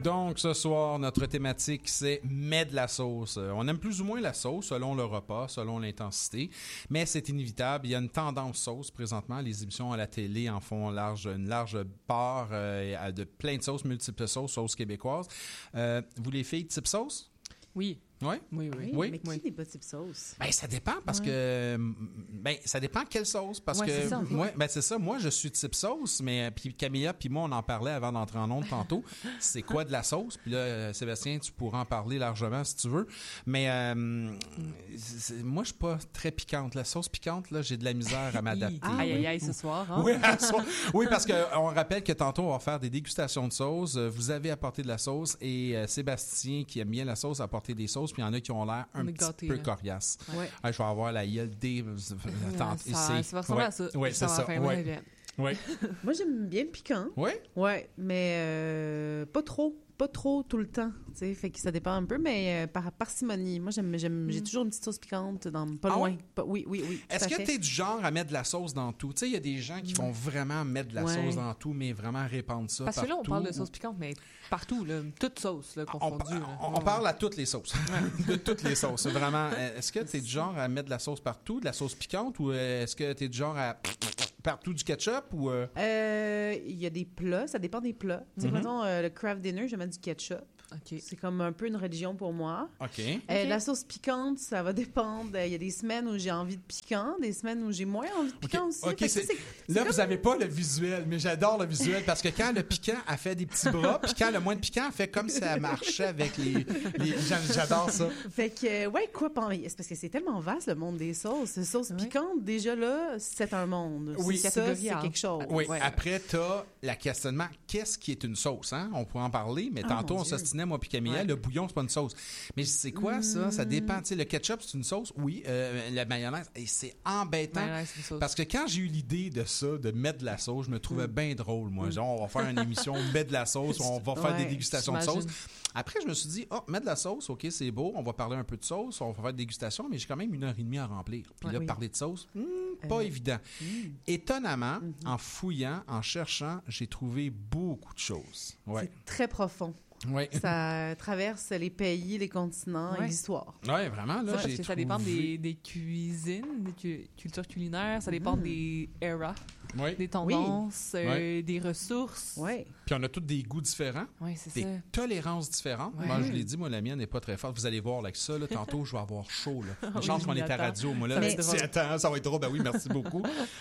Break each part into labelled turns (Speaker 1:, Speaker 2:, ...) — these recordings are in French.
Speaker 1: Donc, ce soir, notre thématique, c'est « Mets de la sauce ». On aime plus ou moins la sauce, selon le repas, selon l'intensité, mais c'est inévitable. Il y a une tendance sauce présentement. Les émissions à la télé en font une large part de plein de sauces, multiples sauces québécoises. Vous, les filles, type sauce?
Speaker 2: Oui.
Speaker 1: Oui?
Speaker 2: Oui.
Speaker 3: Mais qui n'est pas type sauce?
Speaker 1: Ben, ça dépend parce que... Ben, ça dépend quelle sauce. Parce que...
Speaker 2: c'est ça,
Speaker 1: c'est ça. Moi, je suis type sauce, mais puis Camilla puis moi, on en parlait avant d'entrer en onde tantôt. C'est quoi de la sauce? Puis là, Sébastien, tu pourras en parler largement si tu veux. Mais moi, je suis pas très piquante. La sauce piquante, là, j'ai de la misère à m'adapter.
Speaker 2: Aïe, ce soir. Hein?
Speaker 1: Oui, parce qu'on rappelle que tantôt, on va faire des dégustations de sauce. Vous avez apporté de la sauce et Sébastien, qui aime bien la sauce, a apporté des sauces. Puis il y en a qui ont l'air un petit peu coriaces.
Speaker 2: Ouais.
Speaker 1: Je vais avoir la gueule des...
Speaker 2: Ça va ressembler à ça.
Speaker 1: Oui, c'est ça. Oui.
Speaker 3: Moi, j'aime bien le piquant.
Speaker 1: Oui?
Speaker 3: Oui, mais pas trop. Pas trop tout le temps, tu sais, fait que ça dépend un peu, mais par parcimonie. Moi, j'ai toujours une petite sauce piquante pas loin.
Speaker 1: Ouais?
Speaker 3: Oui.
Speaker 1: Est-ce que tu es du genre à mettre de la sauce dans tout? Tu sais, il y a des gens qui vont vraiment mettre de la sauce dans tout, mais vraiment répandre ça
Speaker 2: Parce
Speaker 1: partout.
Speaker 2: que là, on parle de sauce piquante, mais partout, là, toute sauce là, confondue.
Speaker 1: On parle à toutes les sauces. De toutes les sauces. Vraiment. Est-ce que tu es du genre à mettre de la sauce partout, de la sauce piquante, ou est-ce que tu es du genre à partout du ketchup ou
Speaker 3: il y a des plats, ça dépend des plats. Tu sais, mettons, le craft dinner, je mets du ketchup.
Speaker 2: Okay.
Speaker 3: C'est comme un peu une religion pour moi.
Speaker 1: OK.
Speaker 3: La sauce piquante, ça va dépendre. Il y a des semaines où j'ai envie de piquant, des semaines où j'ai moins envie de piquant aussi.
Speaker 1: OK, là, vous n'avez pas le visuel, mais j'adore le visuel parce que quand le piquant a fait des petits bras, puis quand le moins de piquant a fait comme si ça marchait avec les... J'adore ça.
Speaker 3: Fait que, c'est parce que c'est tellement vaste, le monde des sauces. Sauce piquante, déjà là, c'est un monde.
Speaker 1: Oui,
Speaker 3: ça, c'est quelque chose.
Speaker 1: Oui, après, t'as la questionnement, qu'est-ce qui est une sauce, hein? On pourrait en parler, mais tantôt, on s'ostinait, moi puis Camilla, le bouillon, c'est pas une sauce. Mais c'est quoi, ça? Ça dépend. Tu sais, le ketchup, c'est une sauce? Oui. La mayonnaise, et c'est embêtant. Parce que quand j'ai eu l'idée de ça, de mettre de la sauce, je me trouvais bien drôle, moi. Genre, on va faire une émission, mettre de la sauce, on va faire des dégustations de sauce. Après, je me suis dit, mettre de la sauce, OK, c'est beau, on va parler un peu de sauce, on va faire des dégustations, mais j'ai quand même 1h30 à remplir. Puis là, parler de sauce, pas évident. Étonnamment, en fouillant, en cherchant, j'ai trouvé beaucoup de choses. Ouais.
Speaker 3: C'est très profond.
Speaker 1: Ouais.
Speaker 3: Ça traverse les pays, les continents et l'histoire.
Speaker 1: Oui, vraiment. Là,
Speaker 2: parce que ça dépend des cuisines, des cultures culinaires, ça dépend des eras, des tendances, des ressources.
Speaker 3: Oui.
Speaker 1: Puis on a tous des goûts différents, des tolérances différentes. Moi, je l'ai dit, moi, la mienne n'est pas très forte. Vous allez voir, là, que ça, là, tantôt, je vais avoir chaud. Là. Une chance qu'on est à radio. Moi, là, attends, ça va être drôle. Ben oui, merci beaucoup.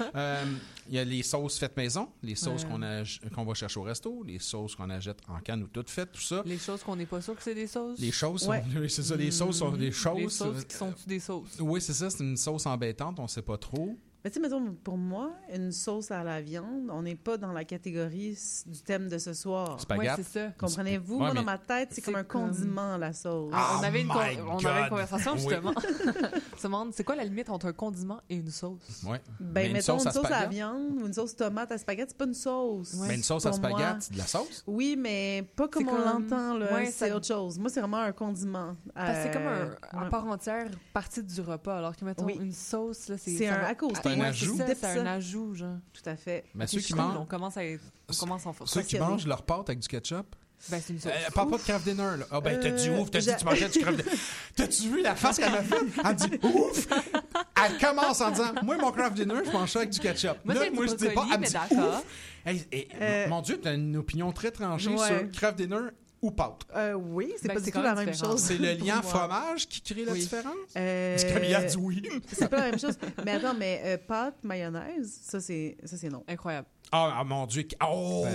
Speaker 1: Il y a les sauces faites maison, les sauces qu'on va chercher au resto, les sauces qu'on achète en canne ou toutes faites, tout ça.
Speaker 2: Les choses qu'on n'est pas sûr que c'est des sauces.
Speaker 1: Les choses, c'est ça. Les sauces sont des choses.
Speaker 2: Les sauces qui sont-tu des sauces?
Speaker 1: Oui, c'est ça. C'est une sauce embêtante. On ne sait pas trop.
Speaker 3: Mais tu sais, mettons, pour moi, une sauce à la viande, on n'est pas dans la catégorie du thème de ce soir.
Speaker 1: Spaghetti.
Speaker 2: C'est ça.
Speaker 3: Comprenez-vous? Moi, dans ma tête, c'est comme un condiment, la sauce.
Speaker 2: On avait une conversation, justement. On se demande, c'est quoi la limite entre un condiment et une sauce?
Speaker 1: Oui.
Speaker 3: Ben, mettons, une sauce à la viande ou une sauce tomate à spaghetti, c'est pas une sauce.
Speaker 1: Mais une sauce à spaghetti, c'est de la sauce?
Speaker 3: Oui, mais pas comme on l'entend, là. C'est autre chose. Moi, c'est vraiment un condiment.
Speaker 2: C'est comme à part entière partie du repas, alors que, mettons, une sauce, là,
Speaker 3: c'est un à côté.
Speaker 1: Un ajout?
Speaker 2: C'est un ajout, genre.
Speaker 3: Tout à fait.
Speaker 1: Mais ceux qui mangent...
Speaker 2: On commence en force.
Speaker 1: Ceux qui mangent leur pâte avec du ketchup...
Speaker 2: Ben, c'est une sauce.
Speaker 1: Parle pas de craft dinner, là. Ah, ben, t'as dit ouf, t'as dit tu mangeais du craft dinner. T'as-tu vu la face qu'elle a faite? Elle dit ouf! Elle commence en disant, moi, mon craft dinner, je mange ça avec du ketchup.
Speaker 2: Moi, je dis pas, elle me dit
Speaker 1: ouf! Mon Dieu, t'as une opinion très tranchée sur craft dinner ou pâte.
Speaker 3: Oui, c'est pas du tout la même chose.
Speaker 1: C'est le lien fromage qui crée la différence? Camilla dit oui.
Speaker 3: C'est pas la même chose. Mais attends, pâte, mayonnaise, ça, c'est non.
Speaker 2: Incroyable.
Speaker 1: Ah, mon Dieu. Oh!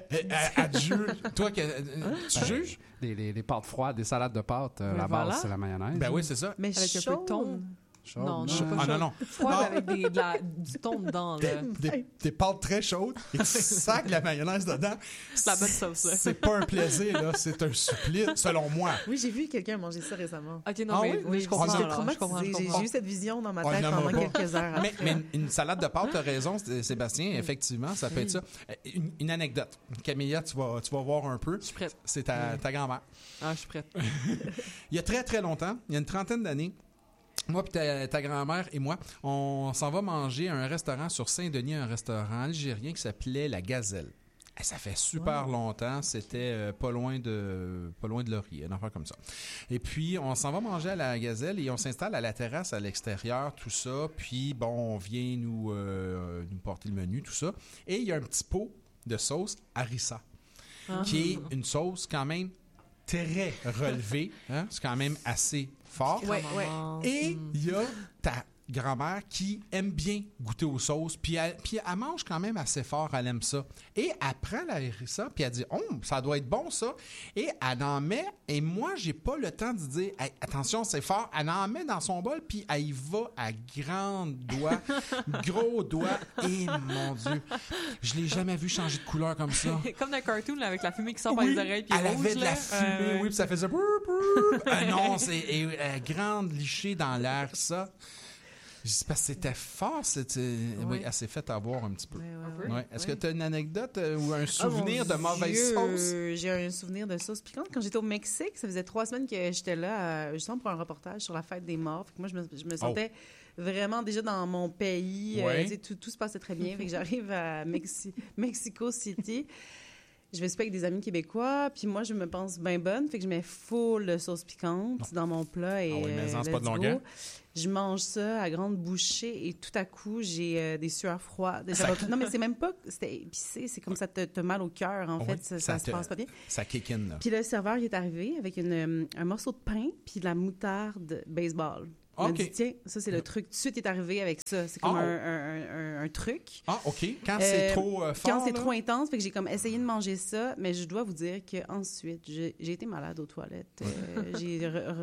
Speaker 1: Adieu. Toi, tu juges?
Speaker 4: Les pâtes froides, des salades de pâtes, la base, c'est la mayonnaise.
Speaker 1: Ben oui, c'est ça.
Speaker 3: Mais
Speaker 2: avec un peu de thon.
Speaker 3: Non,
Speaker 1: non.
Speaker 2: Froide avec du thon dedans.
Speaker 1: Des pâtes très chaudes et tu sacs de la mayonnaise dedans.
Speaker 2: C'est la bonne sauce, là.
Speaker 1: C'est pas un plaisir, là. C'est un supplice, selon moi.
Speaker 3: Oui, j'ai vu quelqu'un manger ça récemment.
Speaker 2: OK, non, mais je comprends.
Speaker 3: J'étais traumatisée. J'ai eu cette vision dans ma tête pendant quelques heures.
Speaker 1: Mais une salade de pâtes, t'as raison, Sébastien. Effectivement, ça peut être ça. Une anecdote. Camilla, tu vas voir un peu.
Speaker 2: Je suis prête.
Speaker 1: C'est ta grand-mère.
Speaker 2: Ah, je suis prête.
Speaker 1: Il y a très, très longtemps, il y a une trentaine d'années, moi et ta grand-mère et moi, on s'en va manger à un restaurant sur Saint-Denis, un restaurant algérien qui s'appelait La Gazelle. Ça fait super longtemps. C'était pas loin de Laurier, une affaire comme ça. Et puis, on s'en va manger à la Gazelle et on s'installe à la terrasse à l'extérieur, tout ça. Puis, bon, on vient nous porter le menu, tout ça. Et il y a un petit pot de sauce harissa, qui est une sauce quand même très relevée. Hein? C'est quand même assez fort.
Speaker 3: Ouais.
Speaker 1: Et il y a ta grand-mère qui aime bien goûter aux sauces, puis elle mange quand même assez fort, elle aime ça. Et elle prend la harissa, puis elle dit « Oh, ça doit être bon, ça! » Et elle en met, et moi, j'ai pas le temps de dire hey, « Attention, c'est fort! » Elle en met dans son bol, puis elle y va à grands doigts, gros doigts, et mon Dieu, je l'ai jamais vu changer de couleur comme ça.
Speaker 2: Comme dans un cartoon, là, avec la fumée qui sort par les oreilles, puis
Speaker 1: elle
Speaker 2: rouge,
Speaker 1: avait de la
Speaker 2: là.
Speaker 1: fumée, oui, puis ça faisait « non, c'est grande lichée dans l'air, ça. Je dis parce que c'était fort, oui, elle s'est fait avoir un petit peu. Ouais. Est-ce que tu as une anecdote ou un souvenir de mauvaise sauce?
Speaker 3: J'ai un souvenir de sauce piquante. Quand j'étais au Mexique, ça faisait 3 semaines que j'étais là, justement pour un reportage sur la fête des morts. Fait que moi, je me sentais vraiment déjà dans mon pays. Tout se passait très bien. Fait que j'arrive à Mexico City. Je vais souper avec des amis québécois, puis moi, je me pense bien bonne, fait que je mets full de sauce piquante dans mon plat. Et,
Speaker 1: mais c'est pas de longueur.
Speaker 3: Je mange ça à grande bouchée et tout à coup, j'ai des sueurs froides. Non, mais c'est même pas... C'était épicé, c'est comme ça te mal au cœur, en fait. Ça se passe pas bien.
Speaker 1: Ça kick in, là.
Speaker 3: Puis le serveur, il est arrivé avec un morceau de pain puis de la moutarde baseball. Il m'a dit, tiens, ça, c'est le truc. Tout de suite, il est arrivé avec ça. C'est comme un truc.
Speaker 1: Ah, OK. Quand c'est trop fort,
Speaker 3: quand c'est trop intense, fait que j'ai comme essayé de manger ça, mais je dois vous dire qu'ensuite, j'ai été malade aux toilettes. J'ai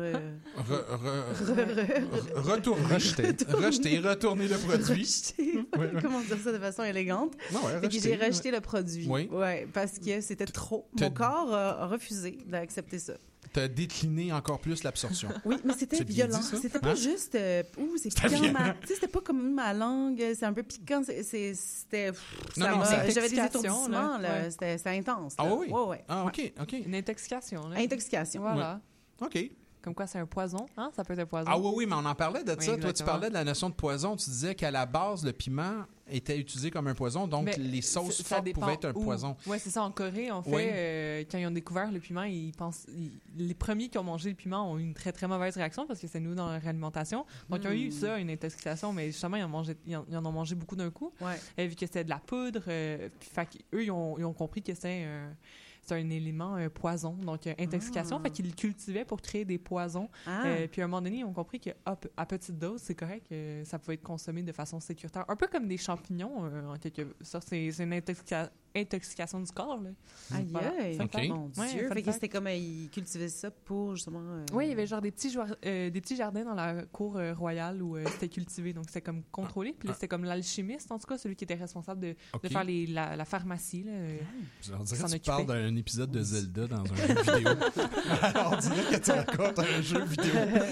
Speaker 1: retourné le produit.
Speaker 3: Comment dire ça de façon élégante? J'ai rejeté le produit. Oui, parce que c'était trop. Mon corps a refusé d'accepter ça.
Speaker 1: T'as décliné encore plus l'absorption.
Speaker 3: Oui, mais c'était violent. C'était pas juste... c'est piquant. C'était pas comme ma langue. C'est un peu piquant. C'était... J'avais des étourdissements. Là. C'était intense. Là.
Speaker 1: Ah oui?
Speaker 3: Ouais.
Speaker 1: Ah, OK.
Speaker 2: Une intoxication. Là.
Speaker 3: Intoxication.
Speaker 2: Voilà.
Speaker 1: OK.
Speaker 2: Comme quoi, c'est un poison. Hein? Ça peut être un poison.
Speaker 1: Ah oui, mais on en parlait de ça.
Speaker 2: Exactement.
Speaker 1: Toi, tu parlais de la notion de poison. Tu disais qu'à la base, le piment était utilisé comme un poison, donc mais les sauces fortes pouvaient être un poison.
Speaker 2: Oui, c'est ça. En Corée, en fait, quand ils ont découvert le piment, les premiers qui ont mangé le piment ont eu une très, très mauvaise réaction parce que c'est nous dans leur alimentation. Donc, ils ont eu ça, une intoxication, mais justement, ils en ont mangé beaucoup d'un coup. Vu que c'était de la poudre. Eux, ils ont compris que c'est un élément poison, donc intoxication. Fait qu'ils le cultivaient pour créer des poisons. Puis à un moment donné, ils ont compris qu'à petite dose, c'est correct, ça pouvait être consommé de façon sécuritaire. Un peu comme des champignons, en quelque sorte. C'est une intoxication du corps. Là.
Speaker 3: Aïe, mon Dieu. Fait que c'était comme ils cultivaient ça pour justement...
Speaker 2: Oui, il y avait genre des petits jardins dans la cour royale où c'était cultivé. Donc c'était comme contrôlé. Puis là, c'était comme l'alchimiste, en tout cas, celui qui était responsable de faire la pharmacie. Là,
Speaker 1: on dirait que tu parles d'un épisode de Zelda dans un jeu vidéo. Alors, on dirait que tu racontes un jeu vidéo.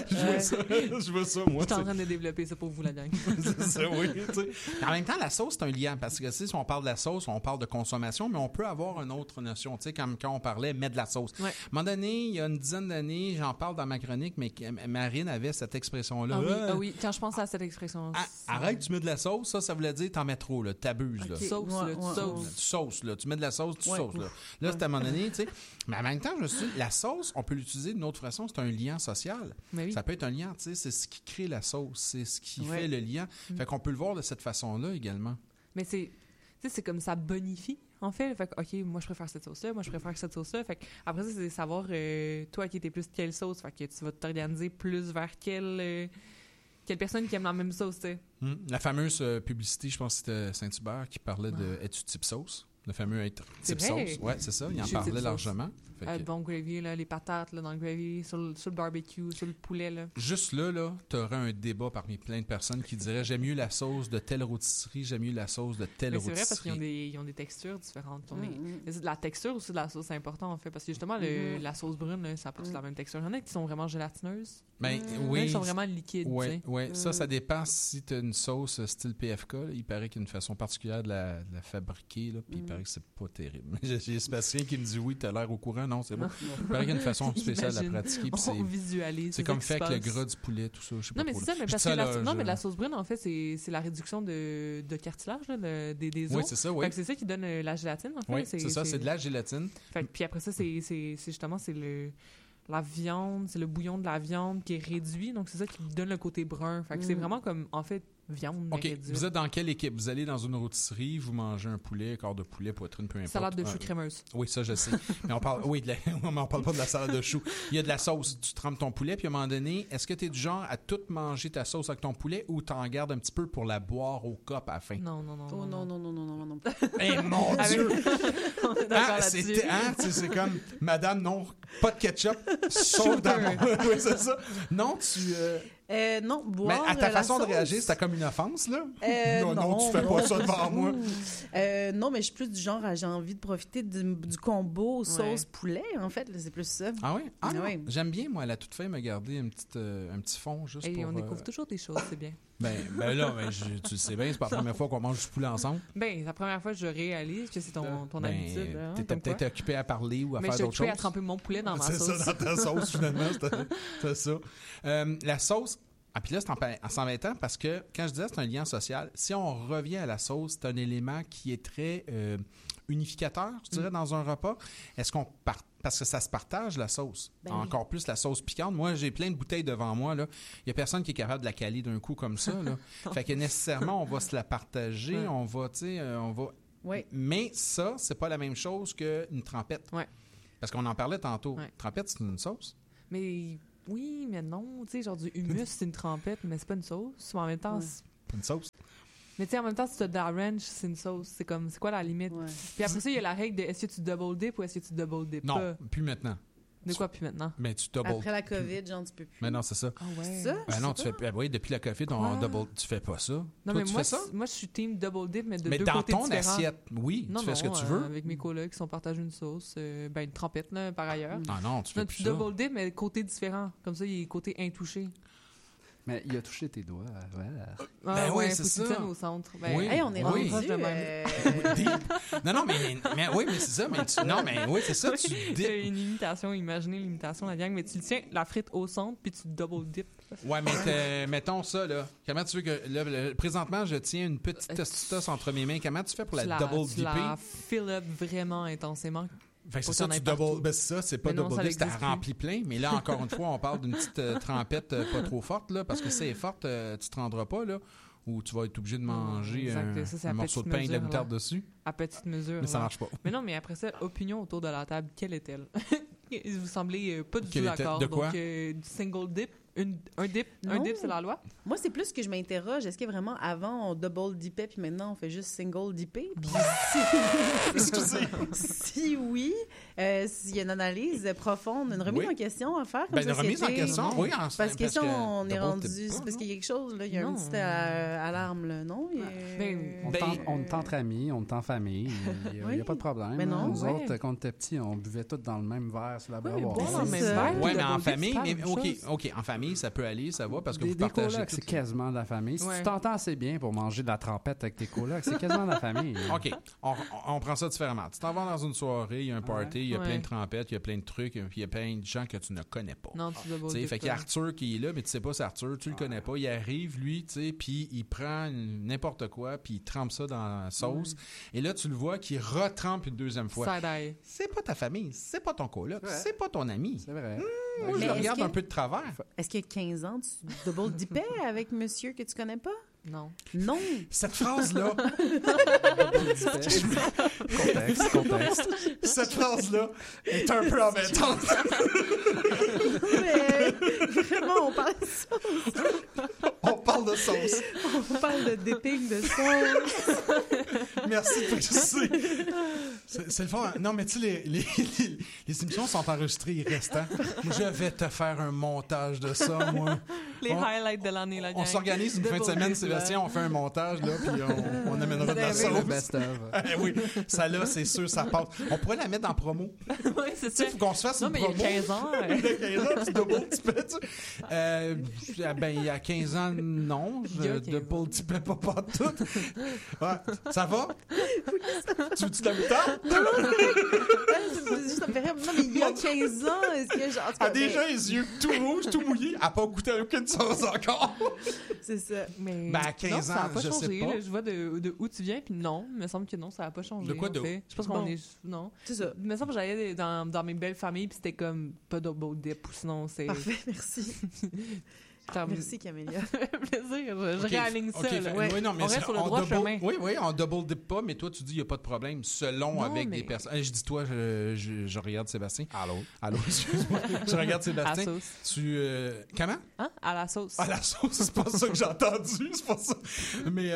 Speaker 1: Je veux ça, moi.
Speaker 2: Je suis en train de développer ça pour vous, la gang.
Speaker 1: C'est ça, oui. En même temps, la sauce, c'est un lien. Parce que si on parle de la sauce, on parle de consommation, mais on peut avoir une autre notion. Tu sais, comme quand on parlait, mettre de la sauce. À un moment donné, il y a une dizaine d'années, j'en parle dans ma chronique, mais Marine avait cette expression-là.
Speaker 2: Ah oui, quand je pense à cette expression.
Speaker 1: Arrête, tu mets de la sauce, ça voulait dire t'en mets trop, là, t'abuses.
Speaker 2: Okay.
Speaker 1: Sauce, là. Tu mets de la sauce, tu sauces. Là, c'est à un moment donné, tu sais. Mais en même temps, je me suis dit, la sauce, on peut l'utiliser d'une autre façon, c'est un lien social.
Speaker 2: Oui.
Speaker 1: Ça peut être un lien, tu sais, c'est ce qui crée la sauce, c'est ce qui fait le lien. Fait qu'on peut le voir de cette façon-là également.
Speaker 2: Mais c'est comme ça bonifie, en fait. Fait que, OK, moi, je préfère cette sauce-là, moi, je préfère cette sauce-là. Fait que, après ça, c'est savoir, toi, qui étais plus quelle sauce. Fait que tu vas t'organiser plus vers quelle personne qui aime la même sauce, tu sais.
Speaker 1: La fameuse publicité, je pense que c'était Saint-Hubert qui parlait de « Es-tu type sauce ?» Le fameux type sauce. Oui, c'est ça. Il en parlait largement.
Speaker 2: Bon gravy, là, les patates là, dans le gravy, sur le barbecue, sur le poulet. Là.
Speaker 1: Juste là tu aurais un débat parmi plein de personnes qui diraient « J'aime mieux la sauce de telle rôtisserie, j'aime mieux la sauce de telle rôtisserie. »
Speaker 2: C'est vrai parce qu'ils ont des textures différentes. La texture aussi de la sauce, c'est important, en fait. Parce que justement, la sauce brune, là, ça n'a pas toute la même texture. Il y en a qui sont vraiment gélatineuses.
Speaker 1: Oui.
Speaker 2: Ils sont vraiment liquides.
Speaker 1: Oui. Ça dépend si tu as une sauce style PFK. Là, il paraît qu'il y a une façon particulière de la fabriquer. Là, puis paraît que c'est pas terrible. J'ai Sébastien qui me dit oui, t'as l'air au courant. Non, c'est bon. Il paraît qu'il y a une façon spéciale de la pratiquer.
Speaker 2: On visualise.
Speaker 1: C'est comme fait avec le gras du poulet, tout ça. Je sais pas
Speaker 2: non, mais c'est ça, mais parce que la sauce brune, en fait, c'est la réduction de cartilage là, des os.
Speaker 1: Oui, c'est ça, oui.
Speaker 2: C'est ça qui donne la gélatine, en fait.
Speaker 1: Oui, c'est ça, c'est de la gélatine.
Speaker 2: Puis après ça, c'est justement, c'est la viande, c'est le bouillon de la viande qui est réduit, donc c'est ça qui donne le côté brun. Fait que c'est vraiment comme, en fait, viande réduite.
Speaker 1: Vous êtes dans quelle équipe? Vous allez dans une rôtisserie, vous mangez un poulet, corps de poulet, poitrine, peu importe.
Speaker 2: Salade de choux crémeuse.
Speaker 1: Oui, ça, je sais. Mais on parle, mais on parle pas de la salade de choux. Il y a de la sauce. Tu trempes ton poulet, puis à un moment donné, est-ce que tu es du genre à tout manger ta sauce avec ton poulet ou t'en gardes un petit peu pour la boire au cop à la fin?
Speaker 2: Non.
Speaker 3: Oh non.
Speaker 1: Eh mon Dieu!
Speaker 2: On est d'accord là-dessus.
Speaker 1: C'est comme, madame, non, pas de ketchup, sauce d'amour. Oui, c'est ça. Non,
Speaker 3: non, boire.
Speaker 1: Mais à ta façon de
Speaker 3: sauce.
Speaker 1: réagir, c'était comme une offense, là?
Speaker 3: Non,
Speaker 1: tu fais pas ça devant moi.
Speaker 3: Non, mais je suis plus du genre à j'ai envie de profiter du combo sauce-poulet, en fait. C'est plus ça.
Speaker 1: Ah oui? Ah non.
Speaker 3: Oui.
Speaker 1: J'aime bien, moi, à la toute fin, me garder un petit fond juste pour...
Speaker 2: on découvre toujours des choses, c'est bien.
Speaker 1: Tu le sais bien, c'est pas la première fois qu'on mange du poulet ensemble.
Speaker 2: La première fois, je réalise que c'est ton habitude.
Speaker 1: T'étais peut-être occupé à parler ou à faire d'autres choses.
Speaker 2: Mais je suis occupé à tremper mon poulet dans ma sauce.
Speaker 1: C'est ça, dans ta sauce, finalement. C'est ça. La sauce... Ah, puis là, c'est embêtant parce que, quand je disais c'est un lien social, si on revient à la sauce, c'est un élément qui est très unificateur, je dirais, dans un repas. Est-ce qu'on parce que ça se partage, la sauce. Encore plus la sauce piquante. Moi, j'ai plein de bouteilles devant moi. Il n'y a personne qui est capable de la caler d'un coup comme ça. Là. Fait que nécessairement, on va se la partager. Ouais. On va...
Speaker 3: Oui.
Speaker 1: Mais ça, c'est pas la même chose qu'une trempette.
Speaker 2: Ouais.
Speaker 1: Parce qu'on en parlait tantôt.
Speaker 2: Ouais.
Speaker 1: Trempette, c'est une sauce.
Speaker 2: Mais oui, mais non. Tu sais, genre du hummus, c'est une trempette, mais c'est pas une sauce. Mais en même temps, c'est
Speaker 1: pas une sauce.
Speaker 2: Mais tu sais, en même temps, si tu as de la ranch, c'est une sauce. C'est quoi la limite? Ouais. Puis après ça, il y a la règle de est-ce que tu double dip ou est-ce que tu double dip pas?
Speaker 1: Non, plus maintenant.
Speaker 2: De quoi plus maintenant?
Speaker 1: Mais tu double.
Speaker 3: Après la COVID, genre, tu peux plus.
Speaker 1: Mais non, c'est ça.
Speaker 2: Ah ouais.
Speaker 3: Ça?
Speaker 1: Non, tu fais. Oui, depuis la COVID, on double. Tu fais pas ça.
Speaker 2: Non,
Speaker 1: toi,
Speaker 2: mais
Speaker 1: tu
Speaker 2: moi,
Speaker 1: fais ça?
Speaker 2: Moi, je suis team double dip, mais de
Speaker 1: mais
Speaker 2: deux côtés différents.
Speaker 1: Mais dans ton assiette, oui, tu fais ce que tu veux.
Speaker 2: Avec mes colocs qui sont partagés une sauce, une trempette, là, par ailleurs.
Speaker 1: Ah non, tu fais plus ça.
Speaker 2: Double dip, mais côté différent. Comme ça, il est côté intouché.
Speaker 4: Mais il a touché tes doigts.
Speaker 1: Ouais.
Speaker 2: Oui,
Speaker 1: c'est ça.
Speaker 2: Faut que tu au centre.
Speaker 1: Oui.
Speaker 3: Hey, on est rendu
Speaker 2: proche de même.
Speaker 1: Non, mais oui, mais c'est ça. Mais oui, c'est ça. Tu dip.
Speaker 2: Une imitation, imaginez l'imitation de la gang, mais tu tiens la frite au centre puis tu double dip.
Speaker 1: Ouais, mais mettons ça, là. Comment tu veux que. Là, présentement, je tiens une petite tostitos entre mes mains. Comment tu fais pour la double dipper?
Speaker 2: Tu la fill up vraiment intensément.
Speaker 1: Fait que c'est ça, tu double. Ben c'est ça, c'est pas double dip, c'est rempli plein. Mais là, encore une fois, on parle d'une petite trempette pas trop forte, là, parce que si elle est forte, tu te rendras pas, là. Ou tu vas être obligé de manger un morceau de pain et de la moutarde dessus.
Speaker 2: À petite mesure.
Speaker 1: Mais ça marche pas.
Speaker 2: Mais non, mais après ça, opinion autour de la table, quelle est-elle? Vous semblez pas du tout d'accord.
Speaker 1: De quoi?
Speaker 2: Donc, du single dip, un dip, c'est la loi?
Speaker 3: Moi, c'est plus que je m'interroge. Est-ce que vraiment, avant, on double dippait, puis maintenant, on fait juste single dipper? Puis si oui, s'il y a une analyse profonde, une remise en question à faire comme
Speaker 1: une remise en question, oui.
Speaker 3: Parce que si on est rendu... C'est parce qu'il y a quelque chose, là. Il y a une petite alarme, là, non?
Speaker 4: On est entre amis, on est en famille. Il n'y a pas de problème.
Speaker 3: Mais non,
Speaker 4: nous autres, quand on était petits, on buvait tous dans le même verre sur la braboire.
Speaker 1: Oui, mais en famille, OK, en famille, ça peut aller, ça va, parce que vous partagez...
Speaker 4: Colocs, c'est quasiment de la famille. Si tu t'entends assez bien pour manger de la trempette avec tes colocs, c'est quasiment de la famille.
Speaker 1: OK, on prend ça différemment. Tu t'en vas dans une soirée, il y a un party, il y a plein de trempettes, il y a plein de trucs, puis il y a plein de gens que tu ne connais pas.
Speaker 2: Non, tu dois pas.
Speaker 1: Fait qu'il y a Arthur qui est là, mais tu sais pas c'est Arthur, tu le connais pas. Il arrive, lui, tu sais, puis il prend n'importe quoi, puis il trempe ça dans la sauce. Et là, tu le vois qu'il retrempe une deuxième fois.
Speaker 2: Side-eye.
Speaker 1: C'est pas ta famille, c'est pas ton coloc, c'est pas ton ami.
Speaker 4: C'est vrai.
Speaker 1: Moi, je le regarde un peu de travers.
Speaker 3: Est-ce qu'il y a 15 ans, tu double dippais avec monsieur que tu connais pas?
Speaker 2: Non.
Speaker 3: Non.
Speaker 1: Cette phrase-là.
Speaker 4: Contexte.
Speaker 1: Cette phrase-là est un peu embêtante.
Speaker 3: Mais vraiment, on parle de sauce.
Speaker 1: On parle de sauce.
Speaker 3: On parle de dipping de sauce.
Speaker 1: Merci de préciser. C'est le fun. Non, mais tu sais, les émissions sont enregistrées, il reste. Je vais te faire un montage de ça, moi.
Speaker 2: Les highlights de l'année, la gang.
Speaker 1: On s'organise une fin de semaine, Sébastien, on fait un montage, là, puis on amènera de la sauce.
Speaker 4: Best-of.
Speaker 1: Oui, ça là, c'est sûr, ça passe. On pourrait la mettre en promo.
Speaker 2: Oui, c'est ça.
Speaker 1: Il faut qu'on se fasse une promo.
Speaker 2: Non, mais il y a 15 ans.
Speaker 1: Il y a 15 ans, tu double petit peu, tu sais. Ben, il y a 15 ans, non. Double petit peu, pas tout. Ouais. Ça va? Tu veux-tu de la moutarde?
Speaker 3: Ça me fait rire. Non, mais il y a 15 ans, est-ce que genre...
Speaker 1: Elle a déjà les yeux tout rouges, tout mouillés. Elle n'a pas goûté à aucune sauce encore.
Speaker 3: C'est ça.
Speaker 2: Mais
Speaker 1: ben, à 15
Speaker 2: non,
Speaker 1: ans,
Speaker 2: ça n'a pas
Speaker 1: je
Speaker 2: changé.
Speaker 1: sais pas.
Speaker 2: Là, je vois de où tu viens, puis non, il me semble que non, ça n'a pas changé.
Speaker 1: De quoi de où?
Speaker 2: Je pense qu'on est... Non.
Speaker 3: C'est ça.
Speaker 2: Il me semble que j'allais dans mes belles familles, puis c'était comme pas double dip, ou sinon c'est...
Speaker 3: Parfait, merci. Merci, Camélia.
Speaker 2: Plaisir, je réaligne ça.
Speaker 1: Okay,
Speaker 2: là.
Speaker 1: ouais. Oui, non, mais
Speaker 2: on reste sur le droit chemin.
Speaker 1: Oui, on double dip pas, mais toi, tu dis qu'il n'y a pas de problème selon avec des personnes. Je dis toi, je regarde Sébastien. Allô, excuse-moi. Je regarde Sébastien.
Speaker 2: À la sauce.
Speaker 1: Comment?
Speaker 2: Hein? À la sauce.
Speaker 1: À la sauce, c'est pas ça que j'ai entendu, c'est pas ça. Mais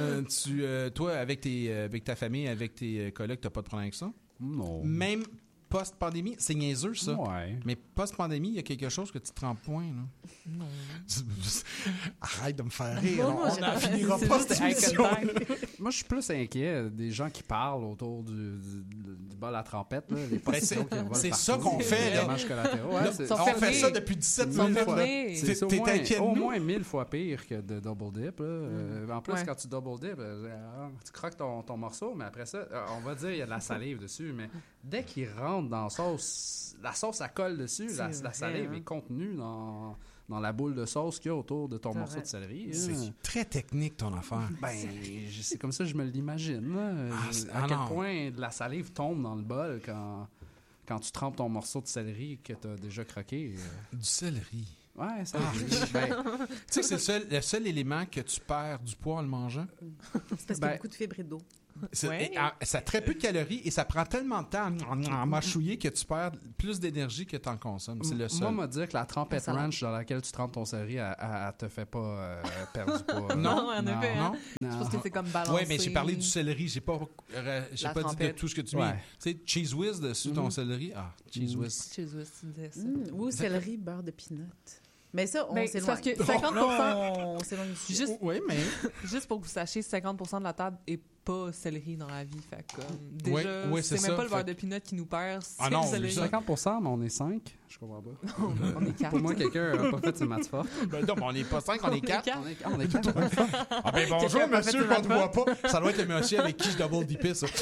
Speaker 1: toi, avec ta famille, avec tes collègues, t'as pas de problème avec ça?
Speaker 4: Non.
Speaker 1: Même post-pandémie, c'est niaiseux, ça.
Speaker 4: Ouais.
Speaker 1: Mais post-pandémie, il y a quelque chose que tu te rends point, là.
Speaker 2: Non.
Speaker 1: Arrête de me faire rire.
Speaker 3: Non,
Speaker 1: on n'en finira
Speaker 2: c'est
Speaker 1: pas
Speaker 2: juste
Speaker 1: cette
Speaker 2: eye
Speaker 1: émission.
Speaker 2: contact.
Speaker 4: Moi, je suis plus inquiet des gens qui parlent autour du bol à trempette, là, les positions qui revolent
Speaker 1: c'est
Speaker 4: partout,
Speaker 1: ça qu'on fait,
Speaker 4: les
Speaker 1: là.
Speaker 4: dommages collatéraux. Ouais,
Speaker 1: Là,
Speaker 4: c'est-
Speaker 2: Sont
Speaker 1: on fait
Speaker 2: fermés.
Speaker 1: ça depuis 17
Speaker 2: Ils sont
Speaker 1: minutes. là.
Speaker 2: fermés.
Speaker 4: C'est
Speaker 1: T'es inquiet de
Speaker 4: au
Speaker 1: nous?
Speaker 4: moins 1000 fois pire que de double dip. Là. En plus,
Speaker 2: Ouais.
Speaker 4: quand tu double dip, tu croques ton morceau, mais après ça, on va dire il y a de la salive dessus, mais dès qu'il rentre dans la sauce, ça colle dessus. La
Speaker 3: vrai,
Speaker 4: salive
Speaker 3: hein.
Speaker 4: est contenue dans la boule de sauce qu'il y a autour de ton
Speaker 3: C'est
Speaker 4: morceau
Speaker 3: vrai.
Speaker 4: de céleri.
Speaker 1: C'est très technique, ton affaire.
Speaker 4: Ben, c'est comme ça que je me l'imagine. Là. À quel
Speaker 1: non.
Speaker 4: point de la salive tombe dans le bol quand tu trempes ton morceau de céleri que tu as déjà croqué.
Speaker 1: Du céleri.
Speaker 4: Ouais, ça.
Speaker 1: Ben, tu sais que c'est le seul élément que tu perds du poids en le mangeant.
Speaker 3: C'est parce qu'il y a beaucoup de fibres d'eau.
Speaker 2: Ouais.
Speaker 1: Ça a très peu de calories et ça prend tellement de temps à mâchouiller que tu perds plus d'énergie que tu en consommes. C'est le seul.
Speaker 4: Moi, on m'a dit que la trempette
Speaker 2: Ça va.
Speaker 4: ranch dans laquelle tu trempes ton céleri, elle te fait pas perdre du poids.
Speaker 2: Non, en effet. Hein.
Speaker 1: Non?
Speaker 2: Je pense que c'est comme balancé.
Speaker 1: Oui, mais j'ai parlé du céleri. J'ai pas dit de
Speaker 2: trempette.
Speaker 1: tout ce que tu
Speaker 4: Ouais.
Speaker 1: mets. Tu sais, cheese whiz dessus ton céleri. Ah, cheese whiz.
Speaker 2: Cheese whiz, tu disais ça.
Speaker 3: Ou céleri, beurre de peanut. Mais ça, on
Speaker 2: Ben,
Speaker 3: s'éloigne.
Speaker 2: parce que 50%,
Speaker 3: On s'éloigne du sujet.
Speaker 2: juste,
Speaker 1: Oui, mais.
Speaker 2: juste pour que vous sachiez, 50% de la table est pas céleri dans la vie. Fait que, déjà,
Speaker 1: Oui, c'est
Speaker 2: c'est même
Speaker 1: ça.
Speaker 2: pas le beurre
Speaker 1: Fait-
Speaker 2: de peanut qui nous perd, c'est
Speaker 1: Ah non,
Speaker 2: le céleri.
Speaker 4: 50%, mais on est 5. Je comprends pas.
Speaker 2: On est 4.
Speaker 4: Pour moi, quelqu'un n'a pas fait ses maths fortes.
Speaker 1: Ben non, mais on n'est pas 5, on est 4.
Speaker 4: On est 4.
Speaker 1: Ah ben bonjour,
Speaker 2: Quelqu'un a pas
Speaker 1: monsieur,
Speaker 2: fait
Speaker 1: qu'on ne voit pas. Ça doit être le monsieur avec qui je double dipais, ça.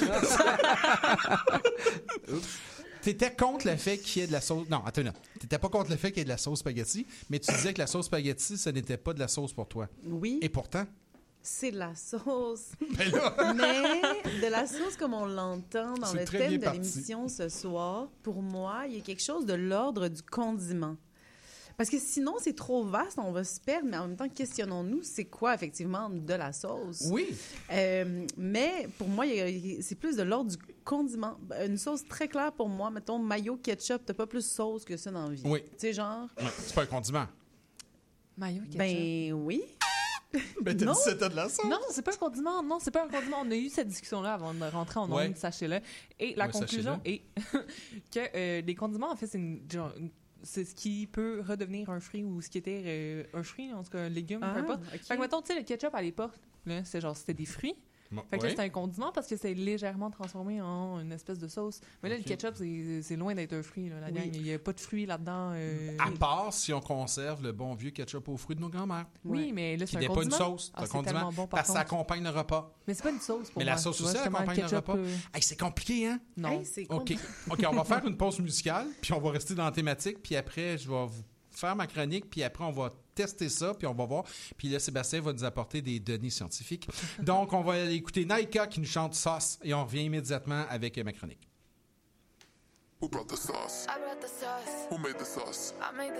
Speaker 1: T'étais contre le fait qu'il y ait de la sauce... Non, attends, non. T'étais pas contre le fait qu'il y ait de la sauce spaghetti, mais tu disais que la sauce spaghetti, ce n'était pas de la sauce pour toi.
Speaker 3: Oui,
Speaker 1: Et pourtant...
Speaker 3: c'est de la sauce.
Speaker 1: Ben là...
Speaker 3: Mais de la sauce comme on l'entend dans
Speaker 1: C'est
Speaker 3: le
Speaker 1: très
Speaker 3: thème
Speaker 1: bien
Speaker 3: de
Speaker 1: parti.
Speaker 3: l'émission ce soir, pour moi, il y a quelque chose de l'ordre du condiment. Parce que sinon, c'est trop vaste, on va se perdre, mais en même temps, questionnons-nous, c'est quoi effectivement de la sauce?
Speaker 1: Oui.
Speaker 3: Mais pour moi, c'est plus de l'ordre du condiment. Une sauce très claire pour moi, mettons mayo, ketchup, t'as pas plus sauce que ça dans la vie.
Speaker 1: Oui.
Speaker 3: Tu sais, genre,
Speaker 1: Ouais, c'est pas un condiment.
Speaker 2: Mayo, ketchup.
Speaker 3: ben oui.
Speaker 1: Ben t'as
Speaker 3: Non.
Speaker 1: dit que c'était de la sauce.
Speaker 2: Non, c'est pas un condiment. Non, c'est pas un condiment. On a eu cette discussion-là avant de rentrer en
Speaker 1: Ouais.
Speaker 2: ondes, sachez-le. Et la
Speaker 1: Ouais,
Speaker 2: conclusion est que les condiments, en fait, c'est ce qui peut redevenir un fruit ou ce qui était un fruit, en tout cas un légume, peu importe.
Speaker 3: ok.
Speaker 2: Fait que, mettons, tu sais, le ketchup à l'époque, là, c'était des fruits.
Speaker 1: Bon,
Speaker 2: Fait que là,
Speaker 1: oui.
Speaker 2: c'est un condiment parce que c'est légèrement transformé en une espèce de sauce. Mais là,
Speaker 1: Ok.
Speaker 2: le ketchup, c'est loin d'être un fruit, là, la
Speaker 3: Oui.
Speaker 2: gang. Il n'y a pas de fruits là-dedans.
Speaker 1: À part si on conserve le bon vieux ketchup aux fruits de nos grands-mères.
Speaker 2: Oui, mais là,
Speaker 1: Qui
Speaker 2: c'est un
Speaker 1: n'est pas une
Speaker 2: condiment.
Speaker 1: sauce, c'est
Speaker 2: Ah,
Speaker 1: un
Speaker 2: c'est
Speaker 1: condiment.
Speaker 2: tellement bon, par
Speaker 1: Parce que ça
Speaker 2: contre.
Speaker 1: accompagne le repas.
Speaker 2: Mais c'est pas une sauce pour
Speaker 1: Mais
Speaker 2: moi.
Speaker 1: la sauce
Speaker 2: Tu vois,
Speaker 1: aussi, elle
Speaker 2: justement,
Speaker 1: accompagne le
Speaker 2: ketchup,
Speaker 1: repas. Hey, c'est compliqué, hein?
Speaker 2: Non.
Speaker 3: Hey, c'est
Speaker 1: OK.
Speaker 3: compliqué.
Speaker 1: OK, on va faire une pause musicale, puis on va rester dans la thématique, puis après, je vais vous faire ma chronique, puis après, on va tester ça, puis on va voir. Puis là, Sébastien va nous apporter des données scientifiques. Donc, on va aller écouter Naika qui nous chante Sauce, et on revient immédiatement avec ma chronique.
Speaker 5: Who brought the sauce?
Speaker 6: I brought the sauce.
Speaker 5: Who made the sauce?
Speaker 6: I made the